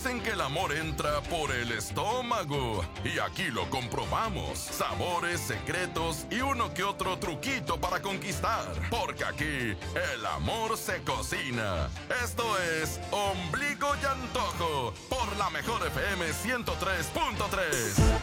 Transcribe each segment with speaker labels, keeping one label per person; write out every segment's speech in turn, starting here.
Speaker 1: Dicen que el amor entra por el estómago. Y aquí lo comprobamos. Sabores, secretos y uno que otro truquito para conquistar. Porque aquí el amor se cocina. Esto es Ombligo y Antojo por la mejor FM 103.3.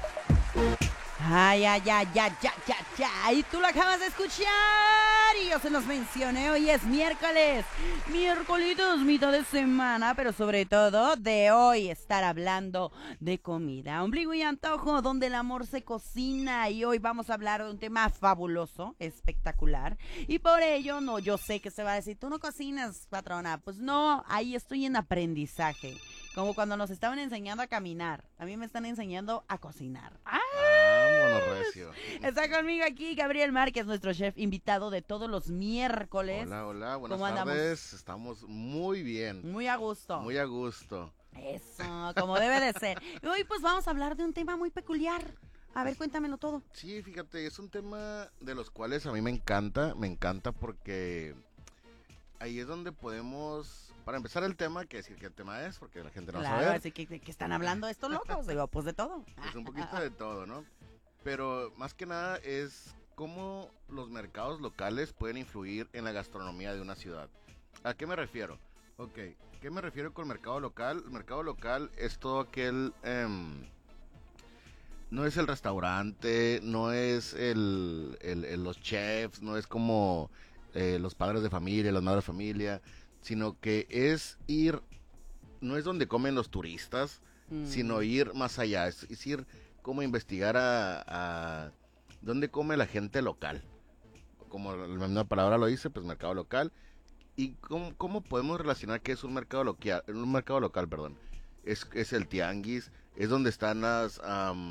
Speaker 2: Ay, ay, ay, ay, ay, ay, ay. Y tú lo acabas de escuchar. Y yo se los mencioné. Hoy es miércoles. Miércolitos, mitad de semana. Pero sobre todo de hoy estar hablando de comida. Ombligo y Antojo, donde el amor se cocina. Y hoy vamos a hablar de un tema fabuloso, espectacular. Y por ello, no, yo sé que se va a decir, tú no cocinas, patrona. Pues no, ahí estoy en aprendizaje. Como cuando nos estaban enseñando a caminar. A mí me están enseñando a cocinar.
Speaker 3: Vámonos, recio.
Speaker 2: Está conmigo aquí Gabriel Márquez, nuestro chef invitado de todos los miércoles.
Speaker 3: Hola, hola, buenas
Speaker 2: ¿Cómo andamos?
Speaker 3: tardes. Estamos muy bien.
Speaker 2: Muy a gusto.
Speaker 3: Muy a gusto.
Speaker 2: Eso, como debe de ser. Y hoy pues vamos a hablar de un tema muy peculiar. A ver, cuéntamelo todo.
Speaker 3: Sí, fíjate, es un tema de los cuales a mí me encanta porque ahí es donde podemos, para empezar el tema, que decir qué tema es, porque la gente no
Speaker 2: Claro,
Speaker 3: sabe.
Speaker 2: así que están hablando estos locos. Digo, pues de todo.
Speaker 3: Es un poquito de todo, ¿no? Pero más que nada es cómo los mercados locales pueden influir en la gastronomía de una ciudad. ¿A qué me refiero? Ok, ¿qué me refiero con mercado local? El mercado local es todo aquel... no es el restaurante, no es los chefs, no es como los padres de familia, las madres de familia, sino que es ir, no es donde comen los turistas, sino ir más allá, es ir como investigar a dónde come la gente local. Como la misma palabra lo dice, pues mercado local. ¿Y cómo podemos relacionar que es un mercado local, perdón? Es el tianguis, es donde están las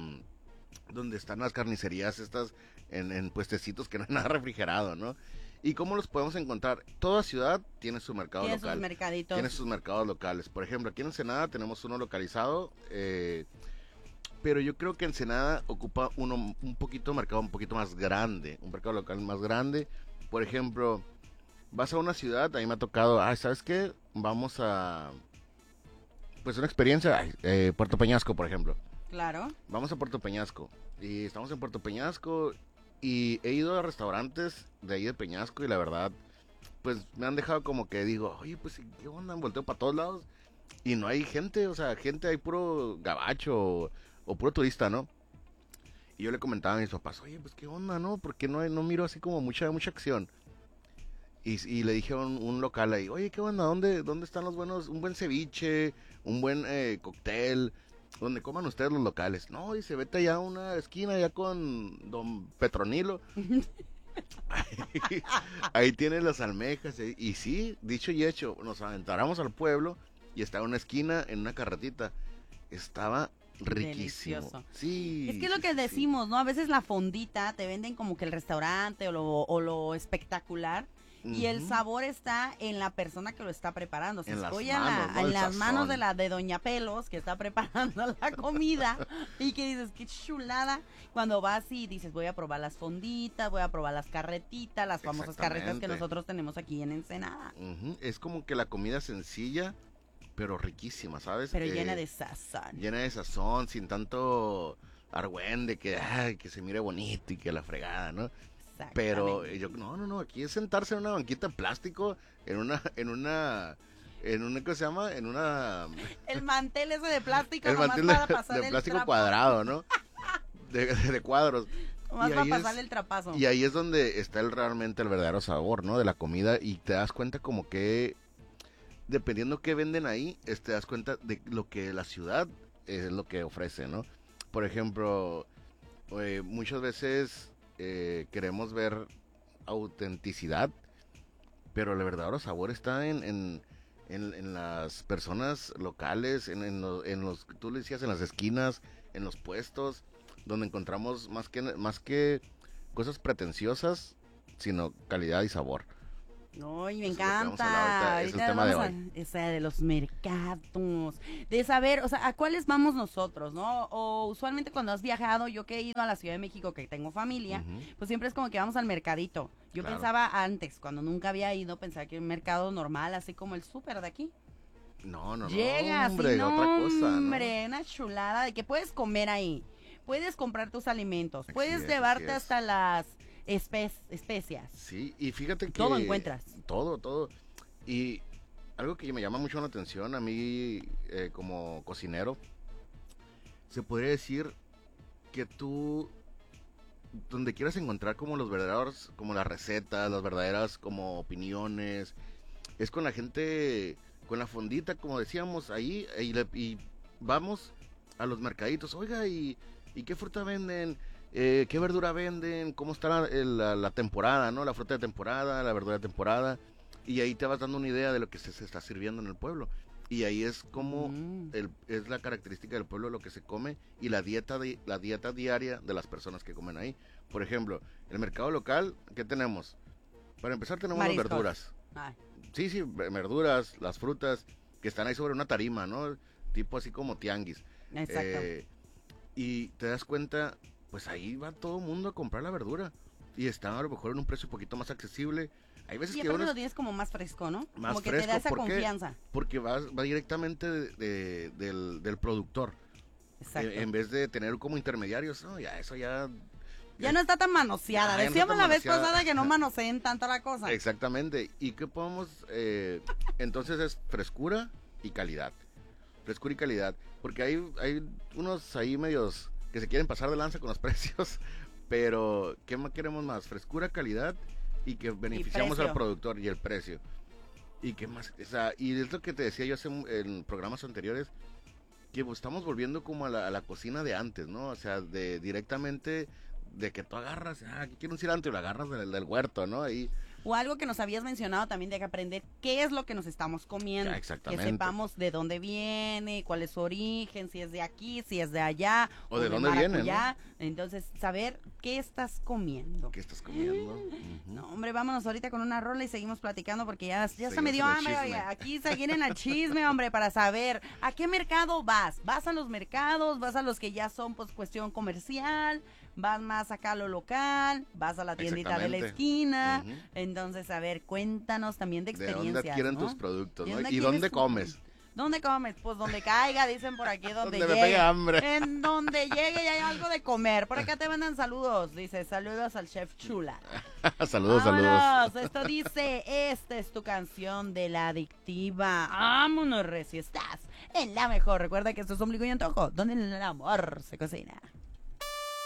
Speaker 3: carnicerías estas en puestecitos que no hay nada refrigerado, ¿no? ¿Y cómo los podemos encontrar? Toda ciudad tiene su mercado
Speaker 2: Tiene
Speaker 3: local.
Speaker 2: sus mercaditos.
Speaker 3: Tiene sus mercados locales. Por ejemplo, aquí en Ensenada tenemos uno localizado, pero yo creo que Ensenada ocupa un mercado un poquito más grande, un mercado local más grande. Por ejemplo, vas a una ciudad, a mí me ha tocado, ¿sabes qué? Vamos a, pues una experiencia, Puerto Peñasco, por ejemplo.
Speaker 2: Claro.
Speaker 3: Vamos a Puerto Peñasco, y estamos en Puerto Peñasco, y he ido a restaurantes de ahí de Peñasco, y la verdad, pues me han dejado como que digo, oye, pues, ¿qué onda? Volteo para todos lados, y no hay gente, o sea, hay puro gabacho, o puro turista, ¿no? Y yo le comentaba a mis papás, oye, pues, ¿qué onda, no? Porque no miro así como mucha acción. Y le dije a un local ahí, oye, ¿qué onda? ¿Dónde están los buenos, un buen ceviche, un buen cóctel, donde coman ustedes los locales? No, dice, vete allá a una esquina, allá con don Petronilo. Ahí tienen las almejas. Y sí, dicho y hecho, nos aventáramos al pueblo y estaba en una esquina, en una carretita. Estaba riquísimo.
Speaker 2: Delicioso.
Speaker 3: Sí.
Speaker 2: Es que es lo que decimos, ¿no? A veces la fondita te venden como que el restaurante o lo espectacular. Y el sabor está en la persona que lo está preparando. Se escoge en las manos de Doña Pelos, que está preparando la comida. Y que dices, qué chulada. Cuando vas y dices, voy a probar las fonditas, voy a probar las carretitas, las famosas carretas que nosotros tenemos aquí en Ensenada.
Speaker 3: Es como que la comida sencilla, pero riquísima, ¿sabes?
Speaker 2: Pero llena de sazón.
Speaker 3: Llena de sazón, sin tanto argüende, que se mire bonito y que la fregada, ¿no? Pero yo, no, aquí es sentarse en una banquita de plástico, en una, ¿qué se llama? En una...
Speaker 2: El mantel ese de plástico,
Speaker 3: el mantel de plástico
Speaker 2: trapo.
Speaker 3: cuadrado, ¿no? De cuadros.
Speaker 2: Nomás para pasarle el trapazo.
Speaker 3: Y ahí es donde está realmente el verdadero sabor, ¿no? De la comida, y te das cuenta como que, dependiendo qué venden ahí, te das cuenta de lo que la ciudad es lo que ofrece, ¿no? Por ejemplo, muchas veces... queremos ver autenticidad, pero el verdadero sabor está en las personas locales, en los, tú le decías, en las esquinas, en los puestos, donde encontramos más que cosas pretenciosas, sino calidad y sabor.
Speaker 2: No, y me
Speaker 3: Eso es lo que vamos a hablar
Speaker 2: encanta.
Speaker 3: ahorita, es el tema de hoy.
Speaker 2: Esa de los mercados, de saber, o sea, a cuáles vamos nosotros, ¿no? O usualmente cuando has viajado, yo que he ido a la Ciudad de México, que tengo familia, pues siempre es como que vamos al mercadito. Yo pensaba antes, cuando nunca había ido, pensaba que un mercado normal, así como el súper de aquí.
Speaker 3: No,
Speaker 2: Llegas
Speaker 3: hombre,
Speaker 2: y no,
Speaker 3: otra cosa, ¿no?
Speaker 2: hombre, una chulada de que puedes comer ahí, puedes comprar tus alimentos,
Speaker 3: Así
Speaker 2: puedes
Speaker 3: es,
Speaker 2: llevarte
Speaker 3: así es.
Speaker 2: hasta las especias.
Speaker 3: Sí, y fíjate que...
Speaker 2: Todo encuentras.
Speaker 3: Todo. Y algo que me llama mucho la atención a mí como cocinero, se podría decir que tú, donde quieras encontrar como los verdaderos, como las recetas, las verdaderas como opiniones, es con la gente, con la fondita, como decíamos, ahí, y vamos a los mercaditos, oiga, ¿y qué fruta venden? ¿Qué verdura venden? ¿Cómo está la temporada, no? La fruta de temporada, la verdura de temporada, y ahí te vas dando una idea de lo que se está sirviendo en el pueblo. Y ahí es como es la característica del pueblo lo que se come y la dieta diaria de las personas que comen ahí. Por ejemplo, el mercado local, ¿qué tenemos? Para empezar tenemos las
Speaker 2: Mariscos.
Speaker 3: verduras.
Speaker 2: Ay,
Speaker 3: Sí, verduras, las frutas que están ahí sobre una tarima, ¿no? Tipo así como tianguis.
Speaker 2: exacto.
Speaker 3: Y te das cuenta, pues ahí va todo el mundo a comprar la verdura. Y están a lo mejor en un precio un poquito más accesible. Hay veces
Speaker 2: Y
Speaker 3: que
Speaker 2: aparte
Speaker 3: uno
Speaker 2: lo tienes como más fresco, ¿no?
Speaker 3: más
Speaker 2: Como que
Speaker 3: fresco,
Speaker 2: te da esa
Speaker 3: ¿por qué?
Speaker 2: confianza.
Speaker 3: Porque va directamente del productor.
Speaker 2: Exacto.
Speaker 3: En vez de tener como intermediarios, no, ya eso ya...
Speaker 2: Ya no está tan manoseada.
Speaker 3: Ya no está
Speaker 2: Decíamos
Speaker 3: tan
Speaker 2: la vez
Speaker 3: manoseada.
Speaker 2: pasada que no manoseen tanto la cosa.
Speaker 3: Exactamente. ¿Y qué podemos...? Entonces es frescura y calidad. Frescura y calidad. Porque hay unos ahí medios que se quieren pasar de lanza con los precios. Pero, ¿qué más queremos más? Frescura, calidad y que beneficiamos
Speaker 2: precio.
Speaker 3: al productor y el precio. ¿Y qué más? O sea, y es lo que te decía yo en programas anteriores, que pues, estamos volviendo como a la cocina de antes, ¿no? O sea, de directamente de que tú agarras, aquí quiero un cilantro y lo agarras del huerto, ¿no? Ahí,
Speaker 2: O algo que nos habías mencionado también de que aprender qué es lo que nos estamos comiendo.
Speaker 3: Ya, exactamente.
Speaker 2: Que sepamos de dónde viene, cuál es su origen, si es de aquí, si es de allá.
Speaker 3: O de dónde viene,
Speaker 2: maracuyá. Entonces, saber qué estás comiendo.
Speaker 3: ¿qué estás comiendo? Ujú.
Speaker 2: No, hombre, vámonos ahorita con una rola y seguimos platicando porque ya se
Speaker 3: Seguimos
Speaker 2: me dio
Speaker 3: en el
Speaker 2: hambre.
Speaker 3: chisme.
Speaker 2: Oiga, aquí seguir en el chisme, hombre, para saber a qué mercado vas. ¿Vas a los mercados? ¿Vas a los que ya son pues cuestión comercial? ¿Vas más acá a lo local? ¿Vas a la tiendita de la
Speaker 3: Exactamente.
Speaker 2: esquina?
Speaker 3: Ujú.
Speaker 2: Entonces, a ver, cuéntanos también de
Speaker 3: ¿De
Speaker 2: experiencias,
Speaker 3: dónde adquieren
Speaker 2: ¿no?
Speaker 3: tus productos,
Speaker 2: ¿De
Speaker 3: no?
Speaker 2: dónde
Speaker 3: ¿Y
Speaker 2: adquieres
Speaker 3: dónde
Speaker 2: tu-
Speaker 3: comes?
Speaker 2: ¿Dónde comes? Pues donde caiga, dicen por aquí, donde
Speaker 3: Donde me
Speaker 2: llegue.
Speaker 3: pegue hambre.
Speaker 2: En donde llegue y hay algo de comer. Por acá te mandan saludos. Dice, saludos al chef Chula.
Speaker 3: Saludos.
Speaker 2: Vámonos. Esto dice, esta es tu canción de La Adictiva. Vámonos, Reci, estás en la mejor. Recuerda que esto es Ombligo y Antojo, donde el amor se cocina.